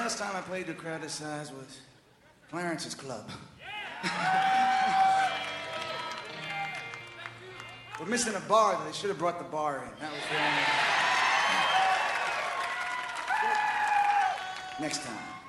last time I played to a crowd this size was Clarence's club. We're missing a bar, though. They should have brought the bar in. That was the only... Next time.